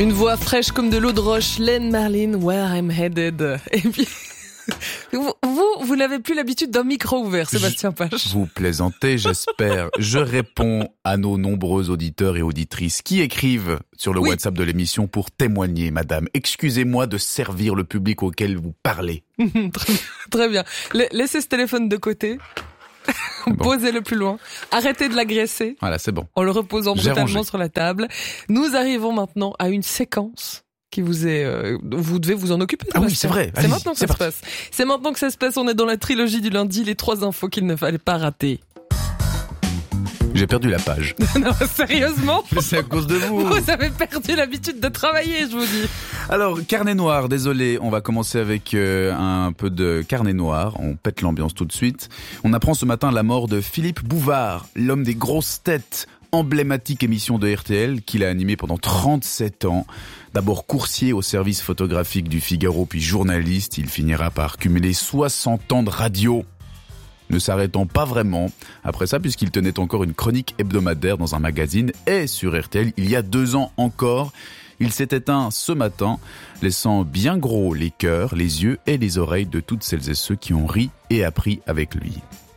Une voix fraîche comme de l'eau de roche, Len Marlin, Where I'm Headed. Et puis, vous n'avez plus l'habitude d'un micro ouvert, Sébastien Pache. Vous plaisantez, j'espère. Je réponds à nos nombreux auditeurs et auditrices qui écrivent sur le WhatsApp de l'émission pour témoigner, madame. Excusez-moi de servir le public auquel vous parlez. Très bien. Laissez ce téléphone de côté. Bon. Posez-le plus loin. Arrêtez de l'agresser. Voilà, c'est bon. En le reposant brutalement sur la table. Nous arrivons maintenant à une séquence qui vous est... vous devez vous en occuper. Ah oui, c'est vrai. C'est maintenant que ça se passe. C'est maintenant que ça se passe. On est dans la trilogie du lundi. Les 3 infos qu'il ne fallait pas rater. J'ai perdu la page. Non, sérieusement? C'est à cause de vous. Vous avez perdu l'habitude de travailler, je vous dis. Alors, carnet noir, désolé, on va commencer avec un peu de carnet noir. On pète l'ambiance tout de suite. On apprend ce matin la mort de Philippe Bouvard, l'homme des grosses têtes, emblématique émission de RTL qu'il a animée pendant 37 ans. D'abord coursier au service photographique du Figaro, puis journaliste, il finira par cumuler 60 ans de radio. Ne s'arrêtant pas vraiment après ça, puisqu'il tenait encore une chronique hebdomadaire dans un magazine et sur RTL il y a 2 ans encore. Il s'est éteint ce matin, laissant bien gros les cœurs, les yeux et les oreilles de toutes celles et ceux qui ont ri et appris avec lui.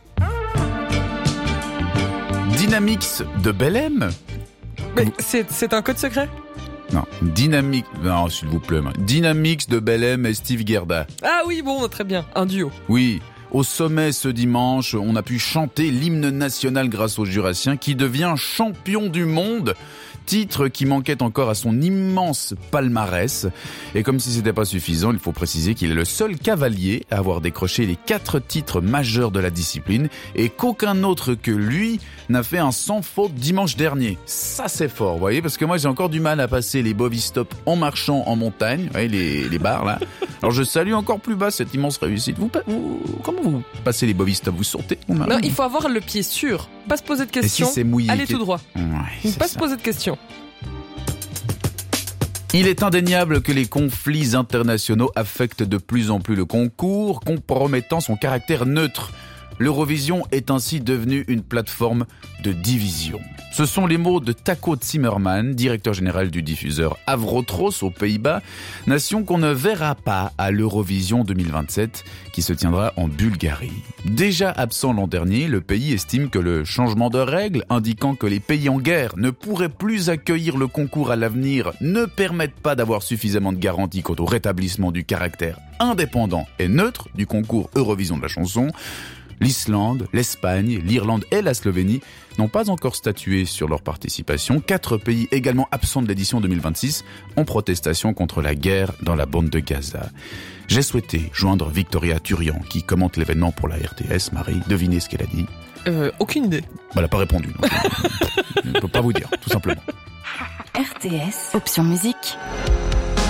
Dynamix de Belém. Mais c'est un code secret ? Non, non, s'il vous plaît. Dynamix de Belém et Steve Gerda. Ah oui, bon, très bien, un duo. Oui. Au sommet ce dimanche, on a pu chanter l'hymne national grâce au Jurassien qui devient champion du monde. Titre qui manquait encore à son immense palmarès. Et comme si c'était pas suffisant, il faut préciser qu'il est le seul cavalier à avoir décroché les 4 titres majeurs de la discipline et qu'aucun autre que lui n'a fait un sans faute dimanche dernier. Ça c'est fort, vous voyez, parce que moi j'ai encore du mal à passer les Bovistop en marchant en montagne, vous voyez, les barres là. Alors je salue encore plus bas cette immense réussite. Comment vous passez les Bovistop? Vous sautez? Non, il faut avoir le pied sûr. Pas se poser de questions. Et si c'est mouillé, allez tout droit. Ouais, pas se poser de questions. Il est indéniable que les conflits internationaux affectent de plus en plus le concours, compromettant son caractère neutre. L'Eurovision est ainsi devenue une plateforme de division. Ce sont les mots de Taco Zimmerman, directeur général du diffuseur Avrotros aux Pays-Bas, nation qu'on ne verra pas à l'Eurovision 2027 qui se tiendra en Bulgarie. Déjà absent l'an dernier, le pays estime que le changement de règles indiquant que les pays en guerre ne pourraient plus accueillir le concours à l'avenir ne permettent pas d'avoir suffisamment de garanties quant au rétablissement du caractère indépendant et neutre du concours Eurovision de la chanson. L'Islande, l'Espagne, l'Irlande et la Slovénie n'ont pas encore statué sur leur participation. 4 pays également absents de l'édition 2026 en protestation contre la guerre dans la bande de Gaza. J'ai souhaité joindre Victoria Turian qui commente l'événement pour la RTS. Marie, devinez ce qu'elle a dit? Aucune idée. Elle n'a pas répondu. Je ne peux pas vous dire, tout simplement. RTS, option musique.